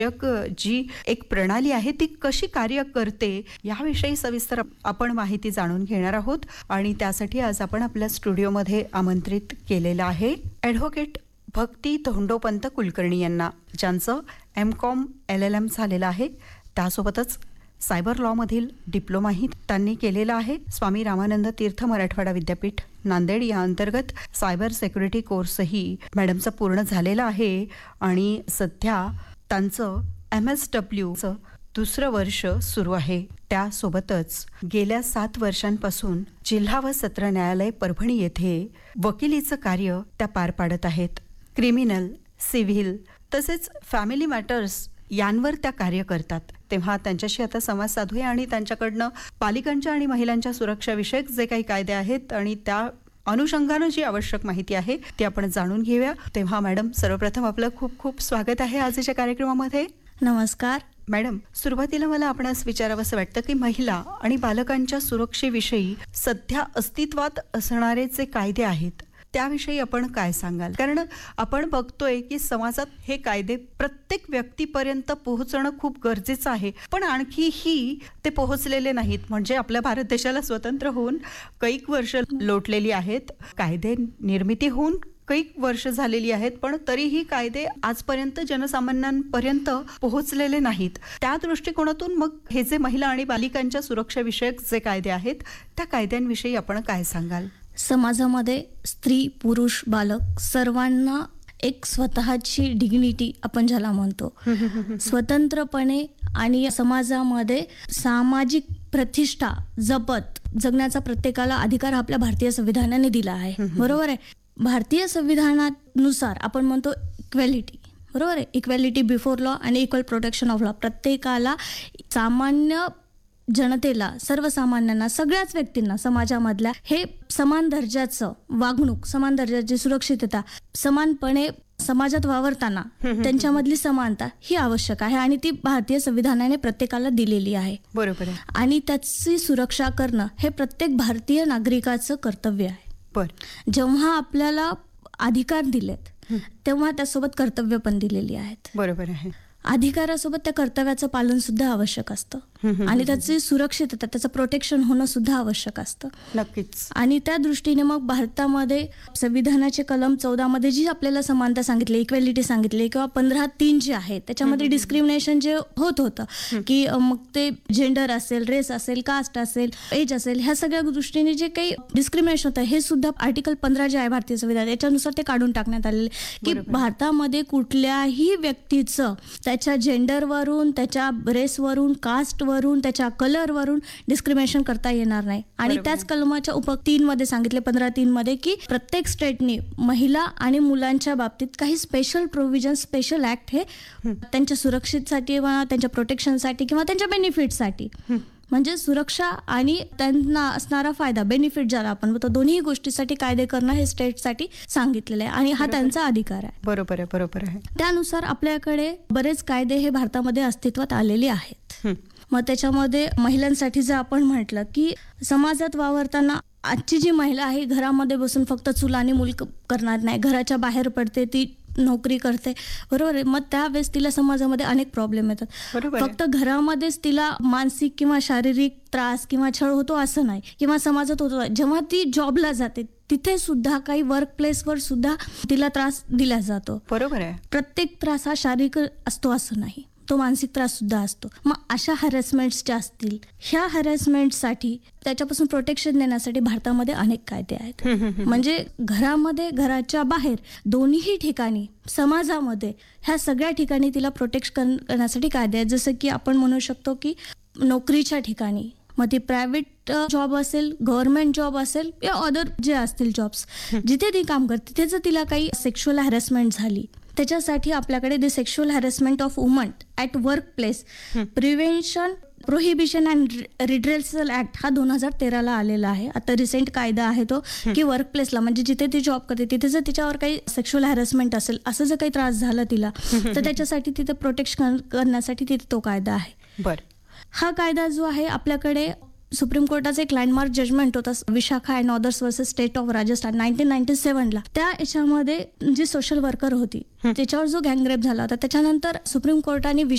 जी एक प्रणाली आहे ती कशी कार्य करते याविषयी सविस्तर आपण माहिती जाणून घेणार आहोत आणि त्यासाठी आज आपण आपल्या स्टुडिओमध्ये आमंत्रित केलेलं आहे ॲडव्होकेट भक्ती धोंडोपंत कुलकर्णी यांना, ज्यांचं MCOM LLM झालेलं आहे. त्यासोबतच सायबर लॉमधील डिप्लोमाही त्यांनी केलेला आहे. स्वामी रामानंद तीर्थ मराठवाडा विद्यापीठ नांदेड या अंतर्गत सायबर सिक्युरिटी कोर्सही मॅडमचा पूर्ण झालेला आहे आणि सध्या त्यांचं MSWचं दुसरं वर्ष सुरू आहे. त्यासोबतच गेल्या 7 वर्षांपासून जिल्हा व सत्र न्यायालय परभणी येथे वकिलीचं कार्य त्या पार पाडत आहेत. क्रिमिनल, सिव्हिल तसेच फॅमिली मॅटर्स यांवर त्या कार्य करतात. तेव्हा त्यांच्याशी आता संवाद साधूया आणि त्यांच्याकडनं पालिकांच्या आणि महिलांच्या सुरक्षाविषयक जे काही कायदे आहेत आणि त्या अनुषंगानं जी आवश्यक माहिती आहे ती आपण जाणून घेऊया. तेव्हा मॅडम, सर्वप्रथम आपलं खूप खूप स्वागत आहे आजच्या कार्यक्रमामध्ये. नमस्कार मॅडम, सुरुवातीला मला आपणास विचारावं असं वाटतं की महिला आणि बालकांच्या सुरक्षेविषयी सध्या अस्तित्वात असणारे जे कायदे आहेत त्याविषयी आपण काय सांगाल? कारण आपण बघतोय की समाजात हे कायदे प्रत्येक व्यक्तीपर्यंत पोहोचणं खूप गरजेचं आहे, पण आणखीही ते पोहोचलेले नाहीत. म्हणजे आपल्या भारत देशाला स्वतंत्र होऊन कैक वर्ष लोटलेली आहेत, कायदे निर्मिती होऊन कैक वर्ष झालेली आहेत, पण तरीही कायदे आजपर्यंत जनसामान्यांपर्यंत पोहोचलेले नाहीत. त्या दृष्टिकोनातून मग हे जे महिला आणि बालिकांच्या सुरक्षेविषयक जे कायदे आहेत त्या कायद्यांविषयी आपण काय सांगाल? समाजामध्ये स्त्री, पुरुष, बालक सर्वांना एक स्वतःची डिग्निटी आपण ज्याला म्हणतो स्वतंत्रपणे आणि समाजामध्ये सामाजिक प्रतिष्ठा जपत जगण्याचा प्रत्येकाला अधिकार आपल्या भारतीय संविधानाने दिला आहे. बरोबर आहे. भारतीय संविधानानुसार आपण म्हणतो इक्वॅलिटी, बरोबर आहे. इक्वॅलिटी बिफोर लॉ आणि इक्वल प्रोटेक्शन ऑफ लॉ. प्रत्येकाला, सामान्य जनतेला, सर्वसामान्यांना, सगळ्याच व्यक्तींना समाजामधल्या हे समान दर्जाचं वागणूक, समान दर्जाची सुरक्षितता, समानपणे समाजात वावरताना त्यांच्यामधली समानता ही आवश्यक आहे आणि ती भारतीय संविधानाने प्रत्येकाला दिलेली आहे. बरोबर आहे. आणि त्याची सुरक्षा करणं हे प्रत्येक भारतीय नागरिकाचं कर्तव्य आहे. जेव्हा आपल्याला अधिकार दिलेत तेव्हा त्यासोबत कर्तव्य पण दिलेली आहेत. बरोबर आहे. अधिकारासोबत त्या कर्तव्याचं पालन सुद्धा आवश्यक असतं आणि त्याची सुरक्षितता, त्याचं प्रोटेक्शन होणं सुद्धा आवश्यक असतं. नक्कीच. आणि त्या दृष्टीने मग भारतामध्ये संविधानाचे कलम 14 मध्ये जी आपल्याला समानता सांगितली, इक्वॅलिटी सांगितली, किंवा 15(3) जे आहे त्याच्यामध्ये डिस्क्रिमिनेशन जे होत होतं की मग ते जेंडर असेल, रेस असेल, कास्ट असेल, एज असेल, ह्या सगळ्या दृष्टीने जे काही डिस्क्रिमिनेशन होतं हे सुद्धा आर्टिकल 15 जे आहे भारतीय संविधान याच्यानुसार ते काढून टाकण्यात आलेले की भारतामध्ये कुठल्याही व्यक्तीचं त्याच्या जेंडरवरून, त्याच्या रेसवरून, कास्टवरून, त्याच्या कलरवरून डिस्क्रिमिनेशन करता येणार नाही. आणि त्याच कलमाच्या 3 मध्ये सांगितले, 15(3) मध्ये की प्रत्येक स्टेटनी महिला आणि मुलांच्या बाबतीत काही स्पेशल प्रोव्हिजन, स्पेशल ऍक्ट हे त्यांच्या सुरक्षेसाठी किंवा त्यांच्या प्रोटेक्शनसाठी किंवा त्यांच्या बेनिफिटसाठी, म्हणजे सुरक्षा आणि त्यांना असणारा फायदा, बेनिफिट ज्याला आपण म्हणतो, दोन्ही गोष्टीसाठी कायदे करणं हे स्टेटसाठी सांगितलेलं आहे आणि हा त्यांचा अधिकार आहे. बरोबर आहे. बरोबर आहे. त्यानुसार आपल्याकडे बरेच कायदे हे भारतामध्ये अस्तित्वात आलेले आहेत. मग त्याच्यामध्ये महिलांसाठी जर आपण म्हटलं की समाजात वावरताना आजची जी महिला आहे घरामध्ये बसून फक्त चूल आणि मूल करणार नाही, घराच्या बाहेर पडते, ती नोकरी करते, बरोबर आहे. मग त्यावेळेस तिला समाजामध्ये अनेक प्रॉब्लेम येतात. फक्त घरामध्येच तिला मानसिक किंवा शारीरिक त्रास किंवा छळ होतो असं नाही, किंवा समाजात होतो. जेव्हा ती जॉबला जाते तिथे सुद्धा काही वर्क प्लेसवर सुद्धा तिला त्रास दिला जातो. बरोबर आहे. प्रत्येक त्रास हा शारीरिक असतो असं नाही, तो मानसिक त्रास सुद्धा असतो. मग अशा हॅरेसमेंट्स ज्या असतील, ह्या हॅरेसमेंटसाठी त्याच्यापासून प्रोटेक्शन देण्यासाठी भारतामध्ये अनेक कायदे आहेत. म्हणजे घरामध्ये, घराच्या बाहेर, दोन्ही ठिकाणी, समाजामध्ये, ह्या सगळ्या ठिकाणी तिला प्रोटेक्ट करण्यासाठी कायदे आहेत. जसं की आपण म्हणू शकतो की नोकरीच्या ठिकाणी, मग ती प्रायव्हेट जॉब असेल, गव्हर्नमेंट जॉब असेल या अदर जे असतील जॉब्स, जिथे ती काम करते तिथे जर तिला काही सेक्शुअल हॅरेसमेंट झाली, त्याच्यासाठी आपल्याकडे the sexual harassment of woman at work place prevention, prohibition and redressal act हा 2013ला आलेला आहे. आता रिसेंट कायदा आहे तो की वर्क प्लेसला, म्हणजे जिथे ती जॉब करते तिथे जर तिच्यावर काही सेक्शुअल हॅरेसमेंट असेल, असं जर काही त्रास झाला तिला, तर त्याच्यासाठी तिथे प्रोटेक्शन करण्यासाठी तिथे तो कायदा आहे. बरं. हा कायदा जो आहे आपल्याकडे सुप्रीम कोर्टाचा एक लँडमार्क जजमेंट होता Vishakha and others versus state of Rajasthan 1997 ला. त्या याच्यामध्ये जी सोशल वर्कर होती त्याच्यावर जो गँगरेप झाला होता त्याच्यानंतर सुप्रीम कोर्टाने